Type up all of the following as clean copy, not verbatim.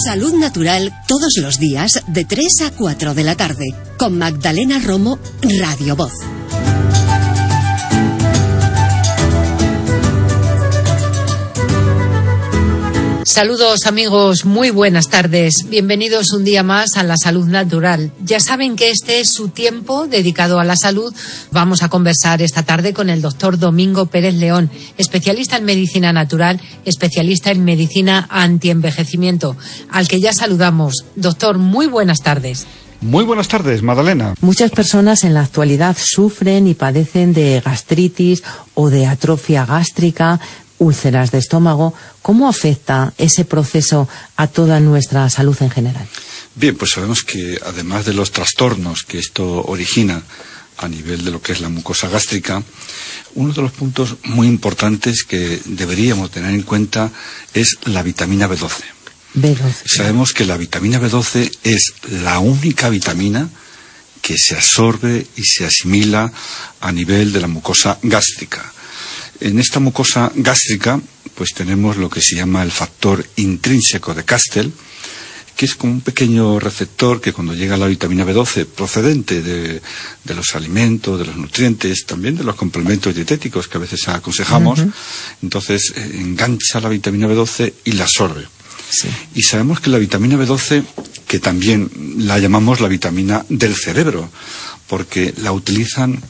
Salud Natural todos los días de 3 a 4 de la tarde con Magdalena Romo, Radio Voz. Saludos amigos, muy buenas tardes. Bienvenidos un día más a la Salud Natural. Ya saben que este es su tiempo dedicado a la salud. Vamos a conversar esta tarde con el doctor Domingo Pérez León, especialista en medicina natural, especialista en medicina antienvejecimiento, al que ya saludamos. Doctor, muy buenas tardes. Muy buenas tardes, Magdalena. Muchas personas en la actualidad sufren y padecen de gastritis o de atrofia gástrica, úlceras de estómago. ¿Cómo afecta ese proceso a toda nuestra salud en general? Bien, pues sabemos que además de los trastornos que esto origina a nivel de lo que es la mucosa gástrica, uno de los puntos muy importantes que deberíamos tener en cuenta es la vitamina B12. Sabemos que la vitamina B12 es la única vitamina que se absorbe y se asimila a nivel de la mucosa gástrica. En esta mucosa gástrica, pues tenemos lo que se llama el factor intrínseco de Castell, que es como un pequeño receptor que cuando llega la vitamina B12 procedente de los alimentos, de los nutrientes, también de los complementos dietéticos que a veces aconsejamos, entonces engancha la vitamina B12 y la absorbe. Sí. Y sabemos que la vitamina B12, que también la llamamos la vitamina del cerebro, porque la utilizan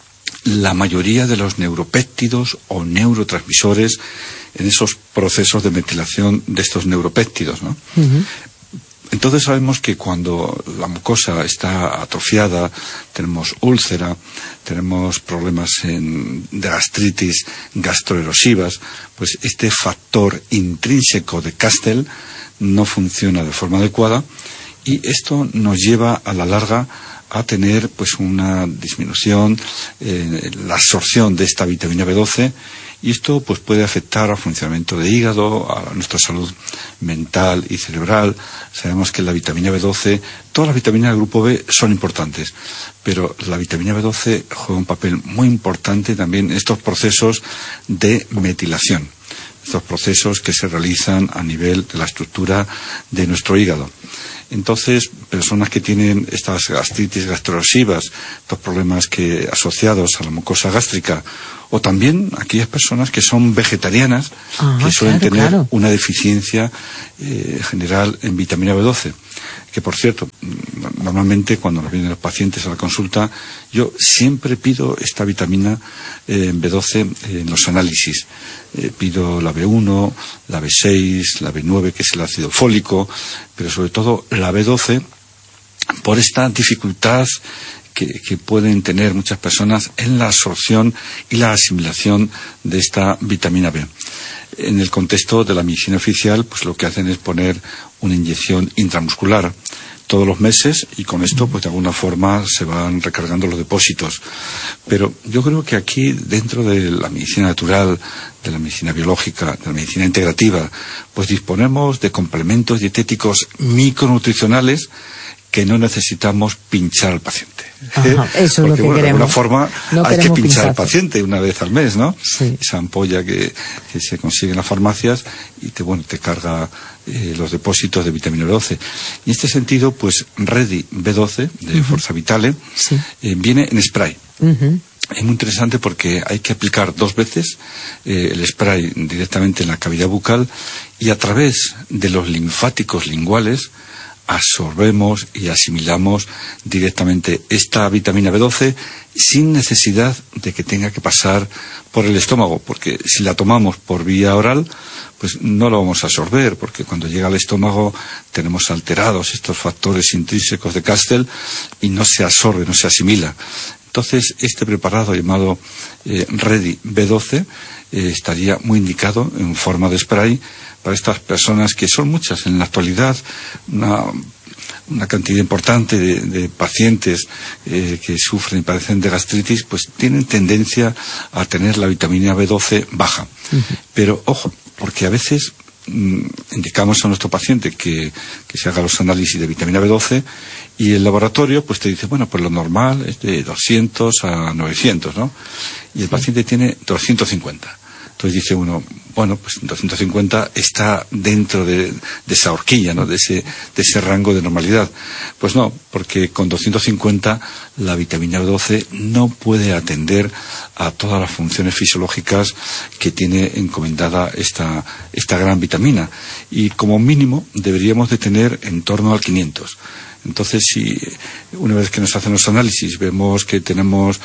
la mayoría de los neuropéptidos o neurotransmisores en esos procesos de metilación de estos neuropéptidos, ¿no? Entonces sabemos que cuando la mucosa está atrofiada, tenemos úlcera, tenemos problemas de gastritis gastroerosivas, pues este factor intrínseco de Castell no funciona de forma adecuada y esto nos lleva a la larga a tener pues una disminución en la absorción de esta vitamina B12 y esto pues puede afectar al funcionamiento del hígado, a nuestra salud mental y cerebral. Sabemos que la vitamina B12, todas las vitaminas del grupo B son importantes, pero la vitamina B12 juega un papel muy importante también en estos procesos de metilación, estos procesos que se realizan a nivel de la estructura de nuestro hígado. Entonces, personas que tienen estas gastritis gastroerosivas, estos problemas asociados a la mucosa gástrica, o también aquellas personas que son vegetarianas, que suelen tener una deficiencia general en vitamina B12. Que, por cierto, normalmente cuando nos vienen los pacientes a la consulta, yo siempre pido esta vitamina B12 en los análisis. Pido la B1, la B6, la B9, que es el ácido fólico, pero sobre todo la B12, por esta dificultad que pueden tener muchas personas en la absorción y la asimilación de esta vitamina B. En el contexto de la medicina oficial, pues lo que hacen es poner una inyección intramuscular todos los meses y con esto pues de alguna forma se van recargando los depósitos. Pero yo creo que aquí dentro de la medicina natural, de la medicina biológica, de la medicina integrativa, pues disponemos de complementos dietéticos micronutricionales que no necesitamos pinchar al paciente. Eso es lo que queremos. De alguna forma no hay que pinchar al paciente una vez al mes, ¿no? Sí. Esa ampolla que se consigue en las farmacias y te carga los depósitos de vitamina B12. Y en este sentido, pues Ready B12 de Forza Vitale viene en spray. Es muy interesante porque hay que aplicar 2 veces el spray directamente en la cavidad bucal y a través de los linfáticos linguales absorbemos y asimilamos directamente esta vitamina B12 sin necesidad de que tenga que pasar por el estómago, porque si la tomamos por vía oral, pues no la vamos a absorber, porque cuando llega al estómago tenemos alterados estos factores intrínsecos de Castell y no se absorbe, no se asimila. Entonces, este preparado llamado Ready B12 estaría muy indicado en forma de spray para estas personas que son muchas en la actualidad, una cantidad importante de pacientes que sufren y padecen de gastritis, pues tienen tendencia a tener la vitamina B12 baja. Pero ojo, porque a veces indicamos a nuestro paciente que se haga los análisis de vitamina B12 y el laboratorio pues te dice, bueno, pues lo normal es de 200 a 900, ¿no? Y el paciente tiene 250. Entonces dice uno, bueno, pues 250 está dentro de esa horquilla, ¿no? De ese rango de normalidad. Pues no, porque con 250 la vitamina B12 no puede atender a todas las funciones fisiológicas que tiene encomendada esta gran vitamina. Y como mínimo deberíamos de tener en torno al 500. Entonces, si una vez que nos hacen los análisis vemos que tenemos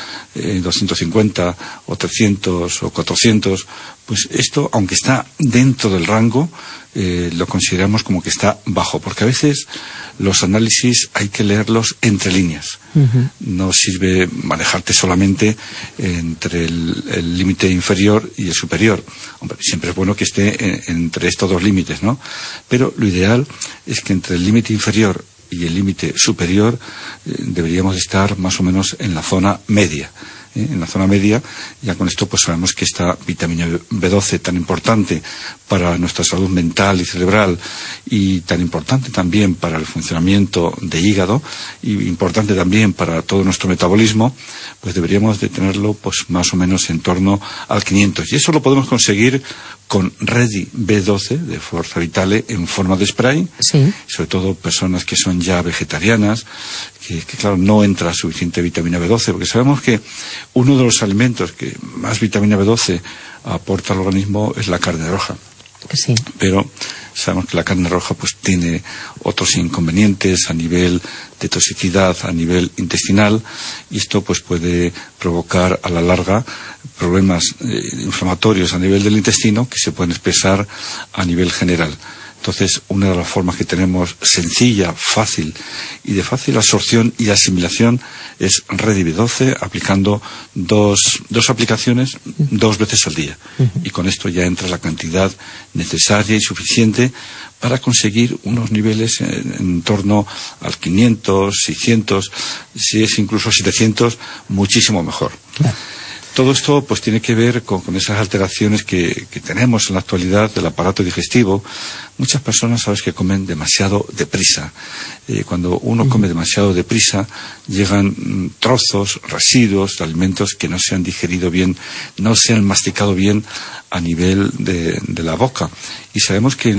250 o 300 o 400, pues esto, aunque está dentro del rango, lo consideramos como que está bajo, porque a veces los análisis hay que leerlos entre líneas. Uh-huh. No sirve manejarte solamente entre el límite inferior y el superior. Hombre, siempre es bueno que esté entre estos dos límites, ¿no? Pero lo ideal es que entre el límite inferior y el límite superior deberíamos estar más o menos en la zona media. En la zona media, ya con esto pues sabemos que esta vitamina B12 tan importante para nuestra salud mental y cerebral y tan importante también para el funcionamiento de hígado y importante también para todo nuestro metabolismo, pues deberíamos de tenerlo pues más o menos en torno al 500. Y eso lo podemos conseguir con Ready B12 de Forza Vitale en forma de spray, sí. Sobre todo personas que son ya vegetarianas, que claro, no entra suficiente vitamina B12, porque sabemos que uno de los alimentos que más vitamina B12 aporta al organismo es la carne roja. Sí. Pero sabemos que la carne roja pues tiene otros inconvenientes a nivel de toxicidad, a nivel intestinal, y esto pues puede provocar a la larga problemas inflamatorios a nivel del intestino que se pueden expresar a nivel general. Entonces, una de las formas que tenemos sencilla, fácil y de fácil absorción y asimilación es Ready B12 aplicando dos aplicaciones 2 veces al día. Uh-huh. Y con esto ya entra la cantidad necesaria y suficiente para conseguir unos niveles en torno al 500, 600, si es incluso 700, muchísimo mejor. Yeah. Todo esto pues tiene que ver con esas alteraciones que tenemos en la actualidad del aparato digestivo. Muchas personas, sabes, que comen demasiado deprisa. Cuando uno come demasiado deprisa, llegan trozos, residuos de alimentos que no se han digerido bien, no se han masticado bien a nivel de la boca. Y sabemos que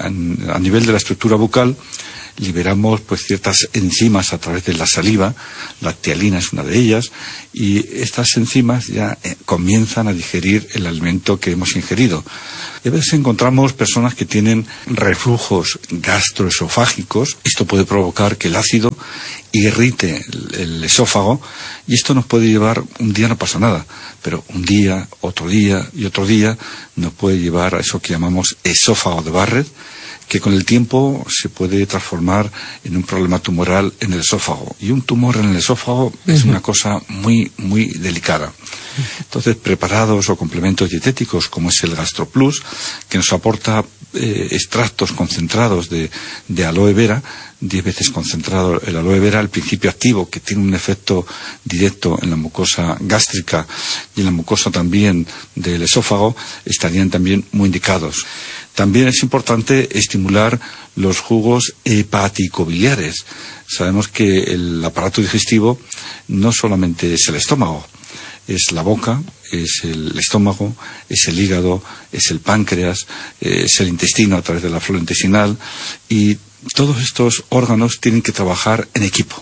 a nivel de la estructura bucal liberamos pues ciertas enzimas a través de la saliva, la actialina es una de ellas, y estas enzimas ya comienzan a digerir el alimento que hemos ingerido. Y a veces encontramos personas que tienen reflujos gastroesofágicos. Esto puede provocar que el ácido irrite el esófago, y esto nos puede llevar, un día no pasa nada, pero un día, otro día y otro día nos puede llevar a eso que llamamos esófago de Barrett, que con el tiempo se puede transformar en un problema tumoral en el esófago. Y un tumor en el esófago es una cosa muy, muy delicada. Entonces, preparados o complementos dietéticos como es el GastroPlus, que nos aporta extractos concentrados de aloe vera, 10 veces concentrado el aloe vera, el principio activo que tiene un efecto directo en la mucosa gástrica y en la mucosa también del esófago, estarían también muy indicados. También es importante estimular los jugos hepaticobiliares. Sabemos que el aparato digestivo no solamente es el estómago, es la boca, es el estómago, es el hígado, es el páncreas, es el intestino a través de la flora intestinal, y todos estos órganos tienen que trabajar en equipo.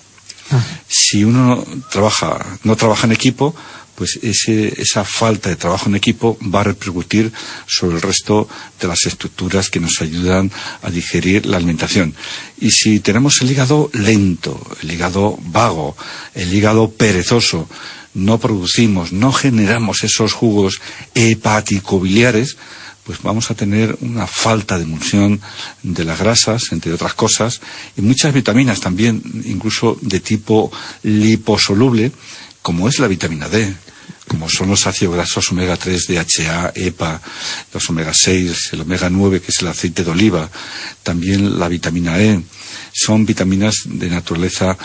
Si uno no trabaja en equipo, pues esa falta de trabajo en equipo va a repercutir sobre el resto de las estructuras que nos ayudan a digerir la alimentación. Y si tenemos el hígado lento, el hígado vago, el hígado perezoso, no producimos, no generamos esos jugos hepaticobiliares, pues vamos a tener una falta de emulsión de las grasas, entre otras cosas, y muchas vitaminas también, incluso de tipo liposoluble, como es la vitamina D, como son los ácidos grasos omega 3, DHA, EPA, los omega 6, el omega 9, que es el aceite de oliva, también la vitamina E. Son vitaminas de naturaleza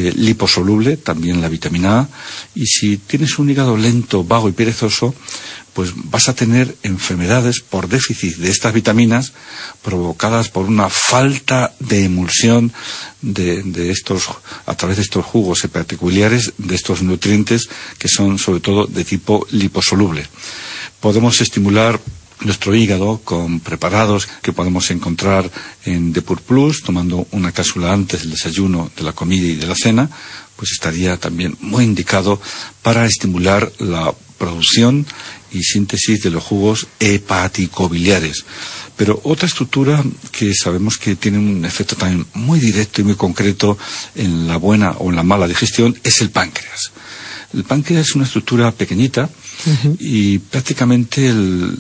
liposoluble, también la vitamina A, y si tienes un hígado lento, vago y perezoso, pues vas a tener enfermedades por déficit de estas vitaminas provocadas por una falta de emulsión de estos, a través de estos jugos hepatobiliares, de estos nutrientes que son sobre todo de tipo liposoluble. Podemos estimular nuestro hígado con preparados que podemos encontrar en Depur Plus, tomando una cápsula antes del desayuno, de la comida y de la cena, pues estaría también muy indicado para estimular la producción y síntesis de los jugos hepatobiliares. Pero otra estructura que sabemos que tiene un efecto también muy directo y muy concreto en la buena o en la mala digestión es el páncreas. El páncreas es una estructura pequeñita y prácticamente el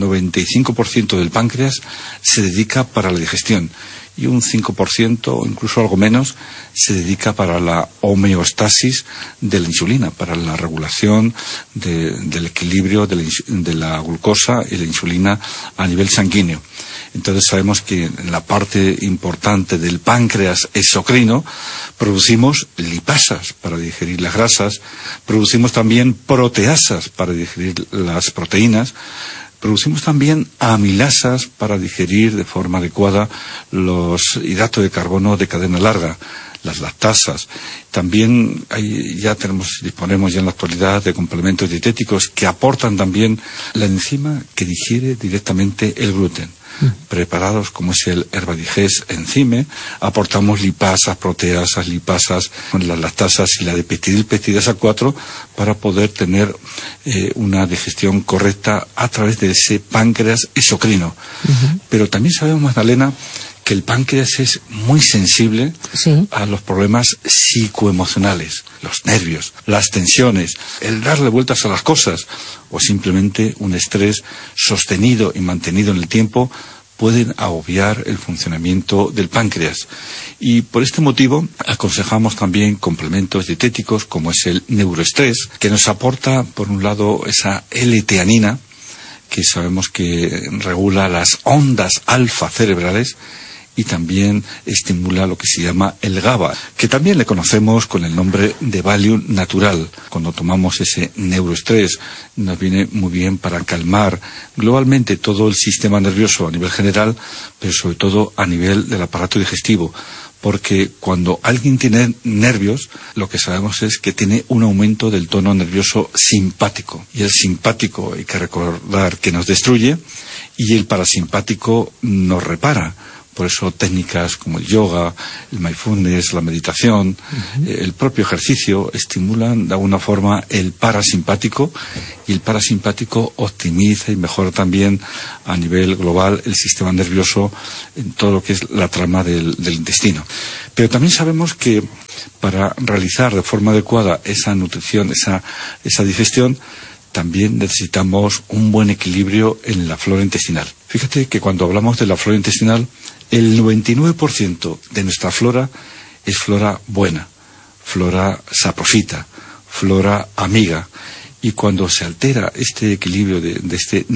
95% del páncreas se dedica para la digestión y un 5% o incluso algo menos se dedica para la homeostasis de la insulina, para la regulación del equilibrio de la glucosa y la insulina a nivel sanguíneo. Entonces sabemos que en la parte importante del páncreas exocrino producimos lipasas para digerir las grasas, producimos también proteasas para digerir las proteínas, producimos también amilasas para digerir de forma adecuada los hidratos de carbono de cadena larga, las lactasas. También disponemos ya en la actualidad de complementos dietéticos que aportan también la enzima que digiere directamente el gluten. Preparados como es el Herbadigest Enzyme, aportamos lipasas, proteasas, lipasas, con las lactasas y la de peptidilpeptidasa 4 para poder tener una digestión correcta a través de ese páncreas exocrino. Pero también sabemos, Magdalena, que el páncreas es muy sensible a los problemas psicoemocionales, los nervios, las tensiones, el darle vueltas a las cosas o simplemente un estrés sostenido y mantenido en el tiempo pueden agobiar el funcionamiento del páncreas. Y por este motivo aconsejamos también complementos dietéticos como es el neuroestrés, que nos aporta por un lado esa L-teanina, que sabemos que regula las ondas alfa cerebrales, y también estimula lo que se llama el GABA, que también le conocemos con el nombre de Valium natural. Cuando tomamos ese neuroestrés nos viene muy bien para calmar globalmente todo el sistema nervioso a nivel general, pero sobre todo a nivel del aparato digestivo. Porque cuando alguien tiene nervios, lo que sabemos es que tiene un aumento del tono nervioso simpático. Y el simpático hay que recordar que nos destruye y el parasimpático nos repara. Por eso técnicas como el yoga, el mindfulness, la meditación, el propio ejercicio estimulan de alguna forma el parasimpático y el parasimpático optimiza y mejora también a nivel global el sistema nervioso en todo lo que es la trama del intestino. Pero también sabemos que para realizar de forma adecuada esa nutrición, esa digestión, también necesitamos un buen equilibrio en la flora intestinal. Fíjate que cuando hablamos de la flora intestinal, el 99% de nuestra flora es flora buena, flora saprofita, flora amiga. Y cuando se altera este equilibrio de este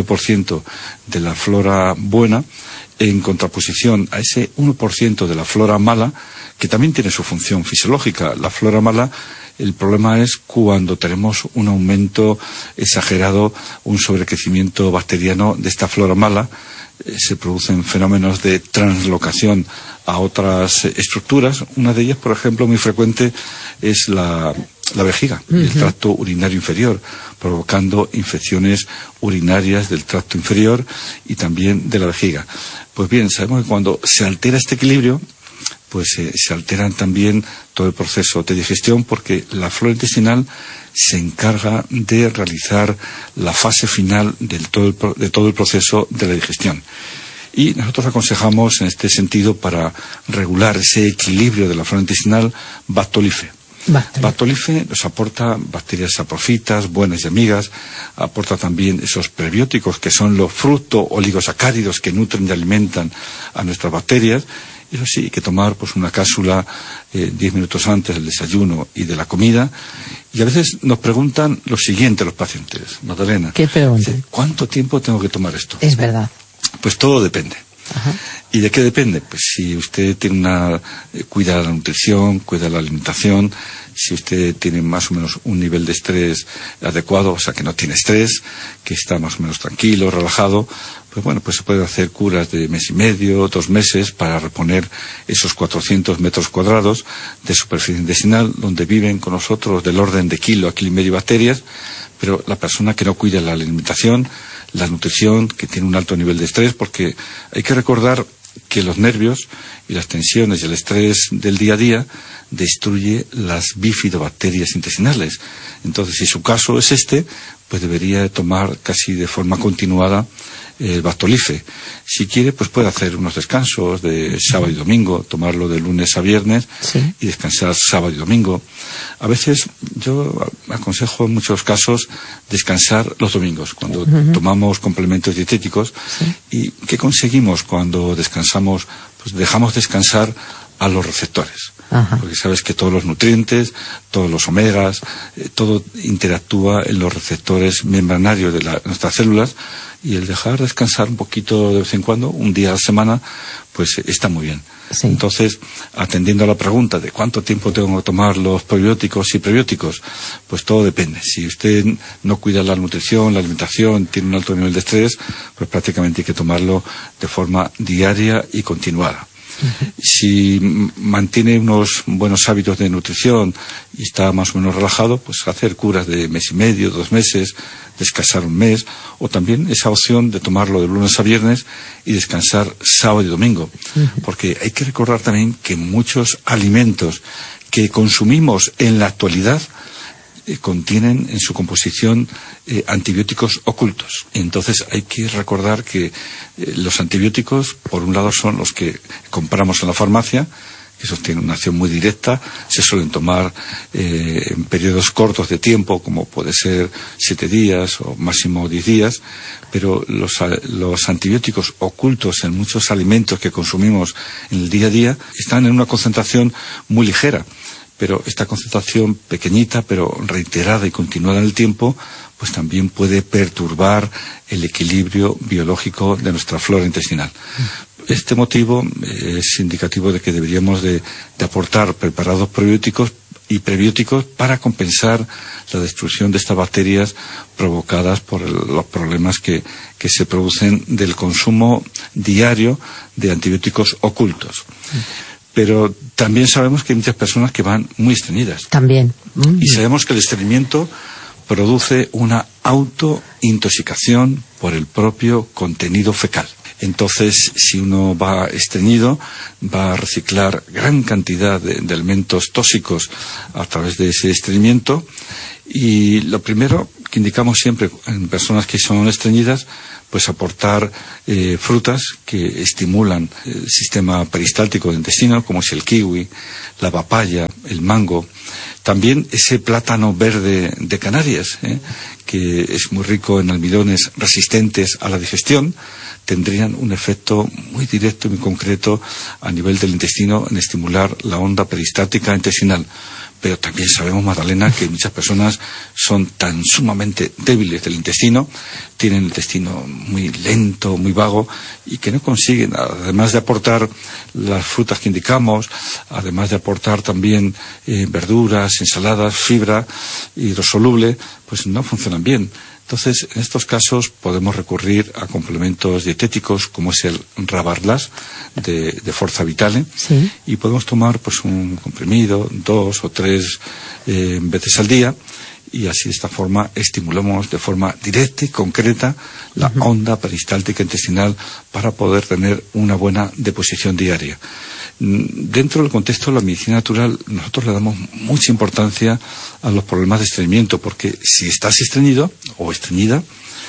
99% de la flora buena, en contraposición a ese 1% de la flora mala, que también tiene su función fisiológica, la flora mala, el problema es cuando tenemos un aumento exagerado, un sobrecrecimiento bacteriano de esta flora mala, se producen fenómenos de translocación a otras estructuras. Una de ellas, por ejemplo, muy frecuente es la vejiga, el tracto urinario inferior, provocando infecciones urinarias del tracto inferior y también de la vejiga. Pues bien, sabemos que cuando se altera este equilibrio, pues se alteran también todo el proceso de digestión, porque la flora intestinal se encarga de realizar la fase final de todo el proceso de la digestión. Y nosotros aconsejamos en este sentido, para regular ese equilibrio de la flora intestinal, Bactolife. Bactolife nos aporta bacterias saprofitas, buenas y amigas, aporta también esos prebióticos que son los fructo-oligosacáridos que nutren y alimentan a nuestras bacterias. Eso sí, hay que tomar pues una cápsula 10 minutos antes del desayuno y de la comida. Y a veces nos preguntan lo siguiente los pacientes, Magdalena. ¿Qué preguntan? ¿Cuánto tiempo tengo que tomar esto? Es verdad. Pues todo depende. ¿Y de qué depende? Pues si usted tiene cuida la nutrición, cuida la alimentación, si usted tiene más o menos un nivel de estrés adecuado, o sea que no tiene estrés, que está más o menos tranquilo, relajado, pues bueno, pues se pueden hacer curas de mes y medio, 2 meses, para reponer esos 400 metros cuadrados de superficie intestinal, donde viven con nosotros del orden de kilo a kilo y medio bacterias, pero la persona que no cuida la alimentación, la nutrición, que tiene un alto nivel de estrés, porque hay que recordar que los nervios y las tensiones y el estrés del día a día destruye las bifidobacterias intestinales. Entonces, si su caso es pues debería tomar casi de forma continuada el Bactolife. Si quiere, pues puede hacer unos descansos de sábado y domingo, tomarlo de lunes a viernes, sí, y descansar sábado y domingo. A veces yo aconsejo en muchos casos descansar los domingos, cuando tomamos complementos dietéticos. Sí. ¿Y qué conseguimos cuando descansamos? Pues dejamos descansar a los receptores. Ajá. Porque sabes que todos los nutrientes, todos los omegas, todo interactúa en los receptores membranarios de nuestras células, y el dejar descansar un poquito de vez en cuando, un día a la semana, pues está muy bien. Sí. Entonces, atendiendo a la pregunta de cuánto tiempo tengo que tomar los probióticos y prebióticos, pues todo depende. Si usted no cuida la nutrición, la alimentación, tiene un alto nivel de estrés, pues prácticamente hay que tomarlo de forma diaria y continuada. Si mantiene unos buenos hábitos de nutrición y está más o menos relajado, pues hacer curas de mes y medio, 2 meses, descansar un mes, o también esa opción de tomarlo de lunes a viernes y descansar sábado y domingo. Porque hay que recordar también que muchos alimentos que consumimos en la actualidad contienen en su composición antibióticos ocultos. Entonces hay que recordar que los antibióticos, por un lado, son los que compramos en la farmacia, que esos tienen una acción muy directa, se suelen tomar en periodos cortos de tiempo, como puede ser 7 días o máximo 10 días, pero los antibióticos ocultos en muchos alimentos que consumimos en el día a día están en una concentración muy ligera. Pero esta concentración pequeñita, pero reiterada y continuada en el tiempo, pues también puede perturbar el equilibrio biológico de nuestra flora intestinal. Este motivo es indicativo de que deberíamos de aportar preparados probióticos y prebióticos para compensar la destrucción de estas bacterias provocadas por los problemas que se producen del consumo diario de antibióticos ocultos. Pero también sabemos que hay muchas personas que van muy estreñidas. También. Y sabemos que el estreñimiento produce una autointoxicación por el propio contenido fecal. Entonces, si uno va estreñido, va a reciclar gran cantidad de elementos tóxicos a través de ese estreñimiento. Y lo primero que indicamos siempre en personas que son estreñidas, pues aportar frutas que estimulan el sistema peristáltico del intestino, como es el kiwi, la papaya, el mango. También ese plátano verde de Canarias, que es muy rico en almidones resistentes a la digestión, tendrían un efecto muy directo y muy concreto a nivel del intestino en estimular la onda peristáltica intestinal. Pero también sabemos, Magdalena, que muchas personas son tan sumamente débiles del intestino, tienen el intestino muy lento, muy vago, y que no consiguen, además de aportar las frutas que indicamos, además de aportar también verduras, ensaladas, fibra hidrosoluble, pues no funcionan bien. Entonces, en estos casos podemos recurrir a complementos dietéticos como es el Rabarlas de Forza Vitale, sí, y podemos tomar pues un comprimido 2 o 3 veces al día, y así de esta forma estimulamos de forma directa y concreta la onda peristáltica intestinal para poder tener una buena deposición diaria. Dentro del contexto de la medicina natural, nosotros le damos mucha importancia a los problemas de estreñimiento, porque si estás estreñido o estreñida,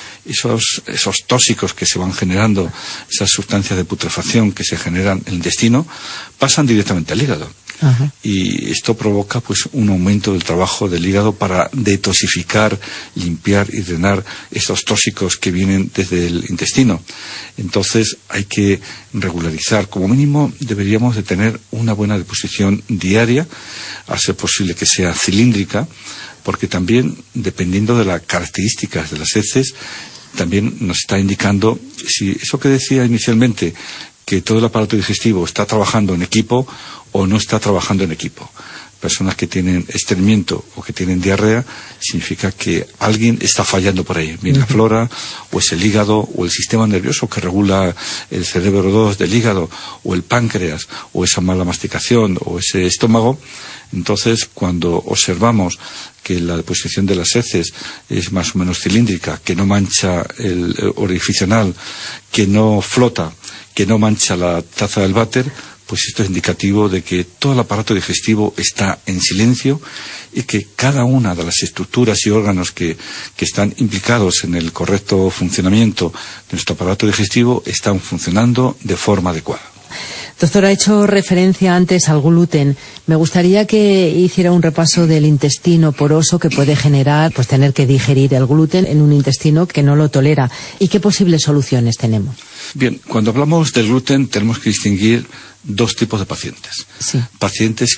esos tóxicos que se van generando, esas sustancias de putrefacción que se generan en el intestino, pasan directamente al hígado. Ajá. Y esto provoca pues un aumento del trabajo del hígado para detoxificar, limpiar y drenar estos tóxicos que vienen desde el intestino. Entonces hay que regularizar, como mínimo deberíamos de tener una buena deposición diaria, a ser posible que sea cilíndrica, porque también dependiendo de las características de las heces, también nos está indicando si eso que decía inicialmente, que todo el aparato digestivo está trabajando en equipo o no está trabajando en equipo. Personas que tienen estreñimiento o que tienen diarrea, significa que alguien está fallando por ahí. Bien la flora, o es el hígado, o el sistema nervioso que regula el cerebro 2 del hígado, o el páncreas, o esa mala masticación, o ese estómago. Entonces, cuando observamos que la deposición de las heces es más o menos cilíndrica, que no mancha el orificio anal, que no flota, que no mancha la taza del váter, pues esto es indicativo de que todo el aparato digestivo está en silencio y que cada una de las estructuras y órganos que están implicados en el correcto funcionamiento de nuestro aparato digestivo están funcionando de forma adecuada. Doctor, ha hecho referencia antes al gluten. Me gustaría que hiciera un repaso del intestino poroso que puede generar, pues tener que digerir el gluten en un intestino que no lo tolera. ¿Y qué posibles soluciones tenemos? Bien, cuando hablamos del gluten tenemos que distinguir dos tipos de pacientes. Sí. Pacientes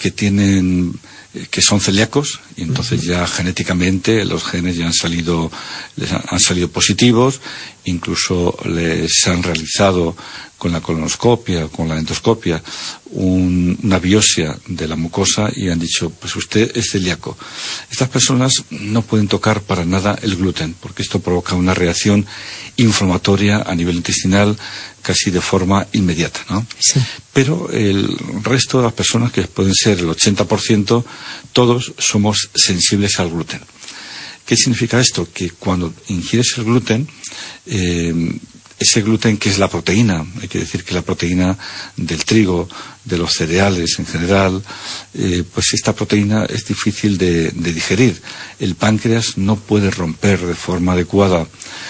que son celíacos y entonces ya genéticamente los genes ya les han salido positivos, incluso les han realizado con la colonoscopia, con la endoscopia, una biopsia de la mucosa y han dicho, pues usted es celíaco. Estas personas no pueden tocar para nada el gluten, porque esto provoca una reacción inflamatoria a nivel intestinal casi de forma inmediata, ¿no? Sí. Pero el resto de las personas, que pueden ser el 80%, todos somos sensibles al gluten. ¿Qué significa esto? Que cuando ingieres el gluten, ese gluten que es la proteína, hay que decir que la proteína del trigo, de los cereales en general, pues esta proteína es difícil de digerir. El páncreas no puede romper de forma adecuada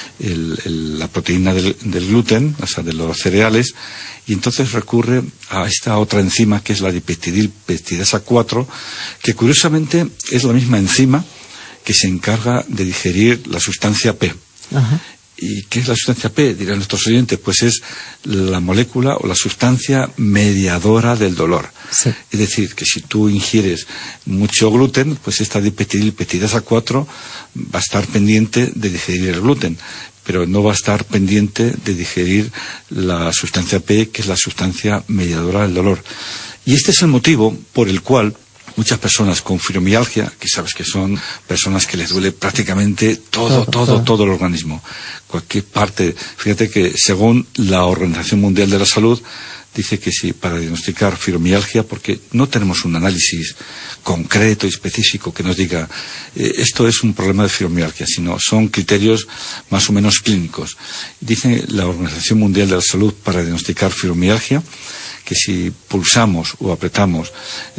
la proteína del gluten, o sea, de los cereales, y entonces recurre a esta otra enzima que es la dipeptidasa 4, que curiosamente es la misma enzima que se encarga de digerir la sustancia P. Ajá. ¿Y qué es la sustancia P? Dirán nuestros oyentes, pues es la molécula o la sustancia mediadora del dolor. Sí. Es decir, que si tú ingieres mucho gluten, pues esta dipeptidasa 4 va a estar pendiente de digerir el gluten, pero no va a estar pendiente de digerir la sustancia P, que es la sustancia mediadora del dolor. Y este es el motivo por el cual muchas personas con fibromialgia, que sabes que son personas que les duele prácticamente todo el organismo, cualquier parte. Fíjate que según la Organización Mundial de la Salud dice que sí, para diagnosticar fibromialgia, porque no tenemos un análisis concreto y específico que nos diga esto es un problema de fibromialgia, sino son criterios más o menos clínicos. Dice la Organización Mundial de la Salud para diagnosticar fibromialgia que si pulsamos o apretamos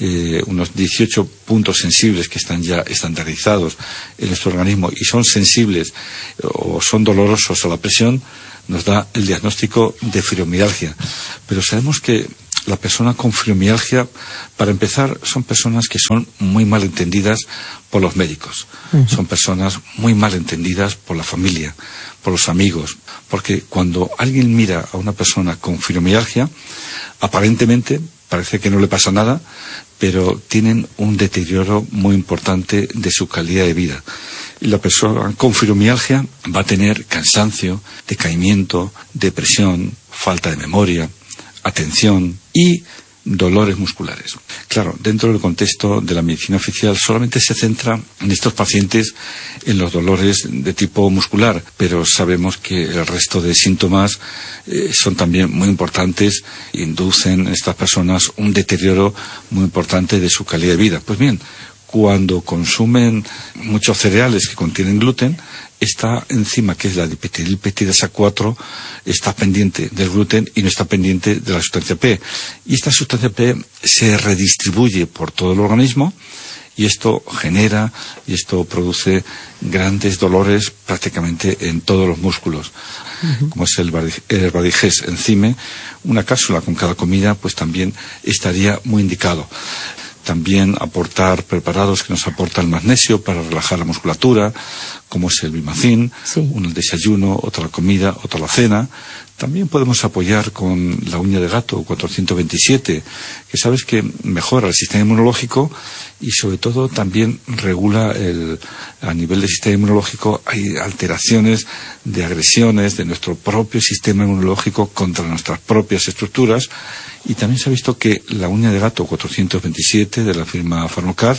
unos 18 puntos sensibles que están ya estandarizados en nuestro organismo y son sensibles o son dolorosos a la presión, nos da el diagnóstico de fibromialgia. Pero sabemos que la persona con fibromialgia, para empezar, son personas que son muy mal entendidas por los médicos. Son personas muy mal entendidas por la familia, por los amigos. Porque cuando alguien mira a una persona con fibromialgia, aparentemente parece que no le pasa nada, pero tienen un deterioro muy importante de su calidad de vida. Y la persona con fibromialgia va a tener cansancio, decaimiento, depresión, falta de memoria, atención y dolores musculares. Claro, dentro del contexto de la medicina oficial solamente se centra en estos pacientes en los dolores de tipo muscular, pero sabemos que el resto de síntomas son también muy importantes, inducen en estas personas un deterioro muy importante de su calidad de vida. Pues bien, cuando consumen muchos cereales que contienen gluten, esta enzima, que es la dipeptidasa 4, está pendiente del gluten y no está pendiente de la sustancia P. Y esta sustancia P se redistribuye por todo el organismo y esto genera y esto produce grandes dolores prácticamente en todos los músculos. Como es el Badiges enzyme, una cápsula con cada comida pues también estaría muy indicado. También aportar preparados que nos aportan magnesio para relajar la musculatura, como es el Bimacin, Sí. uno el desayuno, otra la comida, otra la cena. También podemos apoyar con la uña de gato 427, que sabes que mejora el sistema inmunológico y sobre todo también regula a nivel del sistema inmunológico. Hay alteraciones de agresiones de nuestro propio sistema inmunológico contra nuestras propias estructuras. Y también se ha visto que la uña de gato 427 de la firma Pharmacad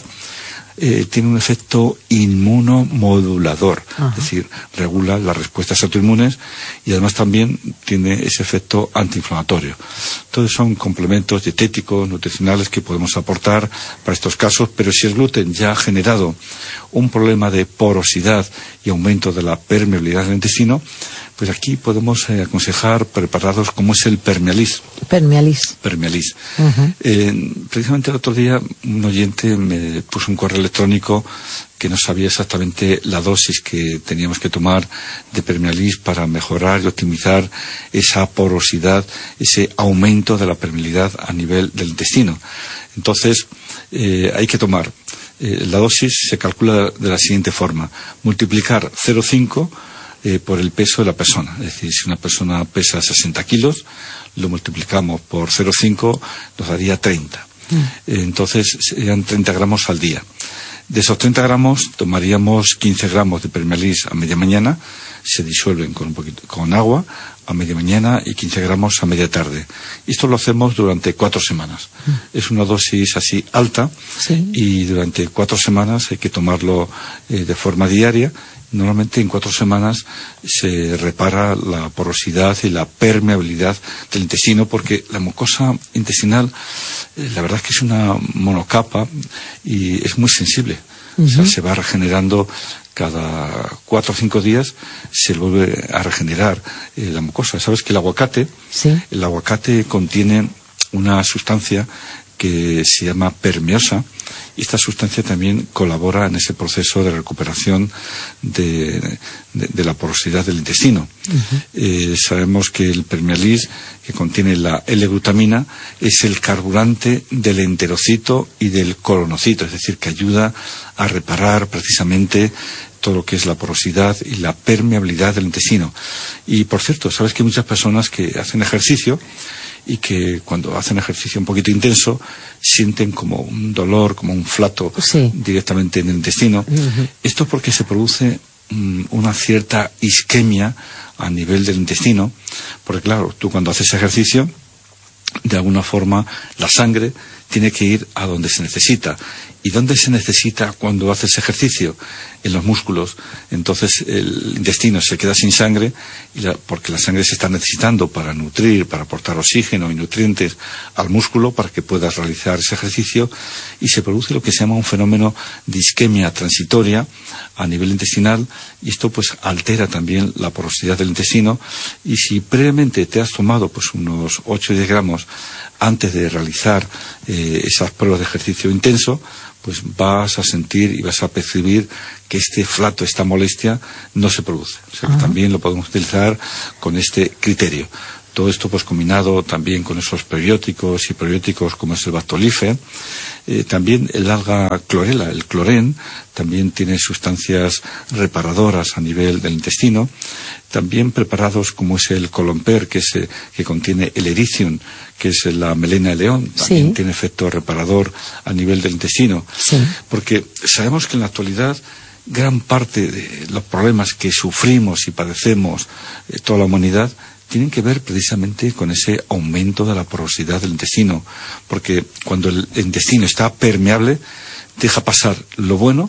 tiene un efecto inmunomodulador. Ajá. Es decir, regula las respuestas autoinmunes y además también tiene ese efecto antiinflamatorio. Entonces son complementos dietéticos, nutricionales que podemos aportar para estos casos, pero si el gluten ya ha generado un problema de porosidad y aumento de la permeabilidad del intestino, pues aquí podemos aconsejar preparados como es el Permealis. Permealis. Uh-huh. Precisamente el otro día un oyente me puso un correo electrónico que no sabía exactamente la dosis que teníamos que tomar de Permealis para mejorar y optimizar esa porosidad, ese aumento de la permeabilidad a nivel del intestino. Entonces, hay que tomar. La dosis se calcula de la siguiente forma: multiplicar 0,5 por el peso de la persona. Es decir, si una persona pesa 60 kilos, lo multiplicamos por 0,5, nos daría 30. Entonces, serían 30 gramos al día. De esos 30 gramos, tomaríamos 15 gramos de Permealis a media mañana, se disuelven con agua a media mañana y 15 gramos a media tarde. Esto lo hacemos durante 4 semanas. Es una dosis así alta, sí. Y durante 4 semanas hay que tomarlo de forma diaria. Normalmente en 4 semanas se repara la porosidad y la permeabilidad del intestino, porque la mucosa intestinal, la verdad es que es una monocapa y es muy sensible. Uh-huh. O sea, se va regenerando cada 4 o 5 días, se vuelve a regenerar la mucosa. ¿Sabes que el aguacate? Sí. El aguacate contiene una sustancia que se llama permeosa, y esta sustancia también colabora en ese proceso de recuperación de la porosidad del intestino. Uh-huh. Sabemos que el Permealis, que contiene la L-glutamina, es el carburante del enterocito y del colonocito, es decir, que ayuda a reparar precisamente todo lo que es la porosidad y la permeabilidad del intestino. Y, por cierto, sabes que hay muchas personas que hacen ejercicio y que cuando hacen ejercicio un poquito intenso sienten como un dolor, como un flato, sí, directamente en el intestino. Uh-huh. Esto es porque se produce una cierta isquemia a nivel del intestino, porque claro, tú cuando haces ejercicio, de alguna forma la sangre tiene que ir a donde se necesita. ¿Y dónde se necesita cuando haces ejercicio? En los músculos. Entonces el intestino se queda sin sangre porque la sangre se está necesitando para nutrir, para aportar oxígeno y nutrientes al músculo para que puedas realizar ese ejercicio, y se produce lo que se llama un fenómeno de isquemia transitoria a nivel intestinal, y esto pues altera también la porosidad del intestino. Y si previamente te has tomado pues unos 8 o 10 gramos antes de realizar esas pruebas de ejercicio intenso, pues vas a sentir y vas a percibir que este flato, esta molestia, no se produce. O sea que también lo podemos utilizar con este criterio. Todo esto pues combinado también con esos prebióticos y probióticos como es el Bactolife. También el alga clorela, el clorén, también tiene sustancias reparadoras a nivel del intestino. También preparados como es el colomper, que contiene el ericium, que es la melena de león, también sí, tiene efecto reparador a nivel del intestino. Sí. Porque sabemos que en la actualidad gran parte de los problemas que sufrimos y padecemos toda la humanidad tienen que ver precisamente con ese aumento de la porosidad del intestino, porque cuando el intestino está permeable deja pasar lo bueno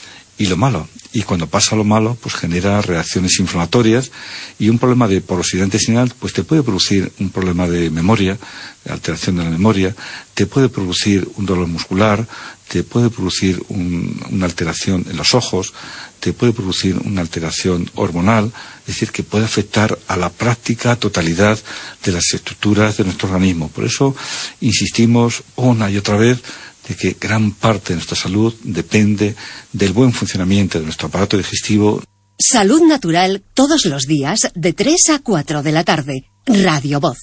y lo malo, y cuando pasa lo malo pues genera reacciones inflamatorias, y un problema de porosidad intestinal pues te puede producir un problema de memoria, de alteración de la memoria, te puede producir un dolor muscular, te puede producir una alteración en los ojos, te puede producir una alteración hormonal, es decir, que puede afectar a la práctica totalidad de las estructuras de nuestro organismo. Por eso insistimos una y otra vez de que gran parte de nuestra salud depende del buen funcionamiento de nuestro aparato digestivo. Salud Natural, todos los días de 3 a 4 de la tarde. Radio Voz.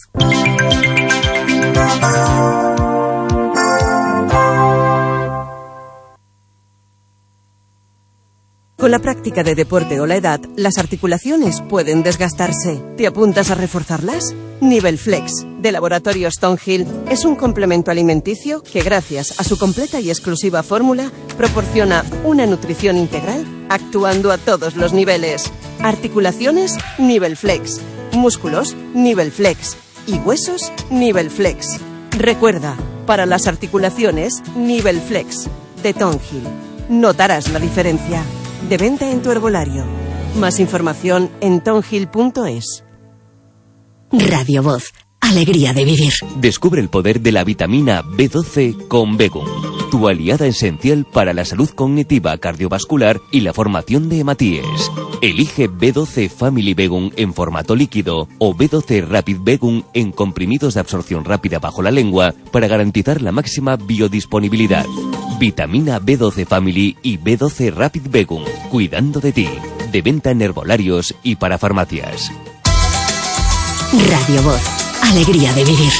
Con la práctica de deporte o la edad, las articulaciones pueden desgastarse. ¿Te apuntas a reforzarlas? Nivelflex, de Laboratorios Thornhill, es un complemento alimenticio que, gracias a su completa y exclusiva fórmula, proporciona una nutrición integral actuando a todos los niveles. Articulaciones, Nivelflex. Músculos, Nivelflex. Y huesos, Nivelflex. Recuerda, para las articulaciones, Nivelflex, de Thornhill. Notarás la diferencia. De venta en tu herbolario. Más información en thornhill.es. Radio Voz. Alegría de vivir. Descubre el poder de la vitamina B12 con Begum, tu aliada esencial para la salud cognitiva, cardiovascular y la formación de hematíes. Elige B12 Family Begum en formato líquido o B12 Rapid Begum en comprimidos de absorción rápida bajo la lengua para garantizar la máxima biodisponibilidad. Vitamina B12 Family y B12 Rapid Begum, cuidando de ti. De venta en herbolarios y para farmacias. Radio Voz. Alegría de vivir.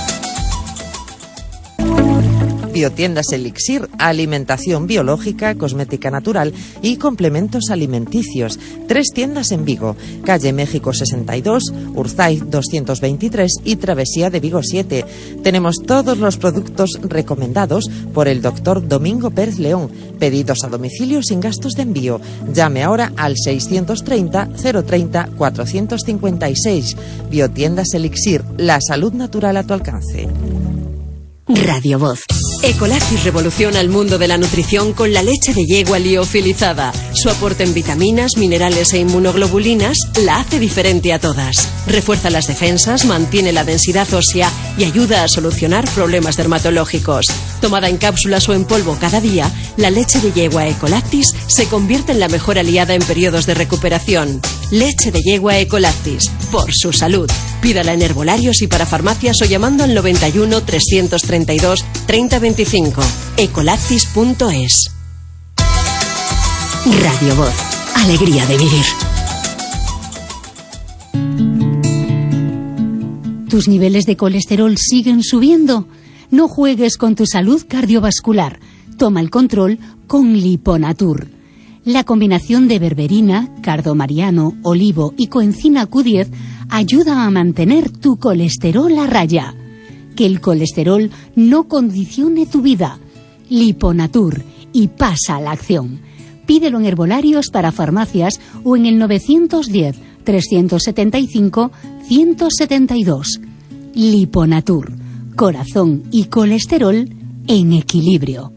Biotiendas Elixir, alimentación biológica, cosmética natural y complementos alimenticios. 3 tiendas en Vigo, calle México 62, Urzaiz 223 y Travesía de Vigo 7. Tenemos todos los productos recomendados por el doctor Domingo Pérez León. Pedidos a domicilio sin gastos de envío. Llame ahora al 630 030 456. Biotiendas Elixir, la salud natural a tu alcance. Radio Voz. Ecolactis revoluciona el mundo de la nutrición con la leche de yegua liofilizada. Su aporte en vitaminas, minerales e inmunoglobulinas la hace diferente a todas. Refuerza las defensas, mantiene la densidad ósea y ayuda a solucionar problemas dermatológicos. Tomada en cápsulas o en polvo cada día, la leche de yegua Ecolactis se convierte en la mejor aliada en periodos de recuperación. Leche de yegua Ecolactis, por su salud. Pídala en herbolarios y para farmacias o llamando al 91 332 3025. Ecolactis.es. Radio Voz. Alegría de vivir. ¿Tus niveles de colesterol siguen subiendo? No juegues con tu salud cardiovascular. Toma el control con Liponatur. La combinación de berberina, cardomariano, olivo y coenzima Q10 ayuda a mantener tu colesterol a raya. Que el colesterol no condicione tu vida. Liponatur, y pasa a la acción. Pídelo en herbolarios para farmacias o en el 910 375 172. Liponatur, corazón y colesterol en equilibrio.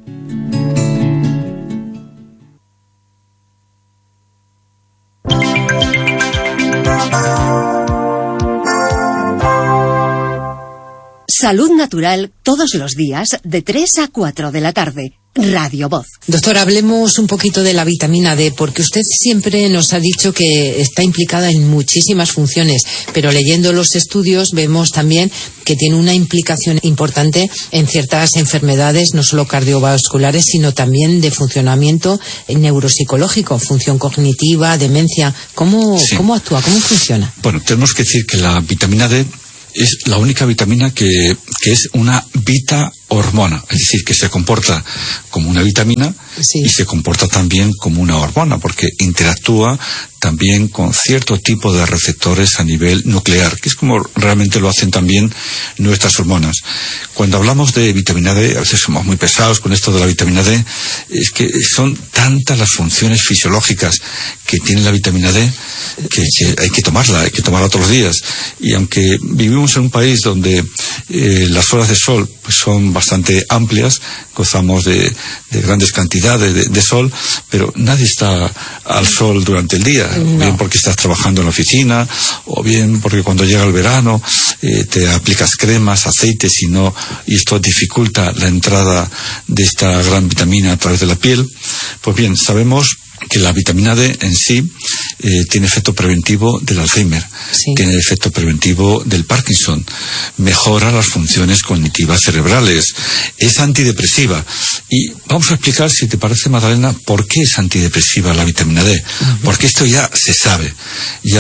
Salud natural todos los días de 3 a 4 de la tarde. Radio Voz. Doctor, hablemos un poquito de la vitamina D, porque usted siempre nos ha dicho que está implicada en muchísimas funciones, pero leyendo los estudios vemos también que tiene una implicación importante en ciertas enfermedades, no solo cardiovasculares, sino también de funcionamiento neuropsicológico, función cognitiva, demencia. ¿Cómo actúa? ¿Cómo funciona? Bueno, tenemos que decir que la vitamina D es la única vitamina que es una hormona, es decir, que se comporta como una vitamina y se comporta también como una hormona, porque interactúa también con cierto tipo de receptores a nivel nuclear, que es como realmente lo hacen también nuestras hormonas. Cuando hablamos de vitamina D, a veces somos muy pesados con esto de la vitamina D, es que son tantas las funciones fisiológicas que tiene la vitamina D que hay que tomarla todos los días. Y aunque vivimos en un país donde las horas de sol pues son bastante amplias, gozamos de grandes cantidades de sol, pero nadie está al sol durante el día, bien porque estás trabajando en la oficina, o bien porque cuando llega el verano te aplicas cremas, aceites y esto dificulta la entrada de esta gran vitamina a través de la piel. Pues bien, sabemos que la vitamina D en sí tiene efecto preventivo del Alzheimer, tiene efecto preventivo del Parkinson, mejora las funciones cognitivas cerebrales, es antidepresiva. Y vamos a explicar, si te parece, Magdalena, por qué es antidepresiva la vitamina D, porque esto ya se sabe. Ya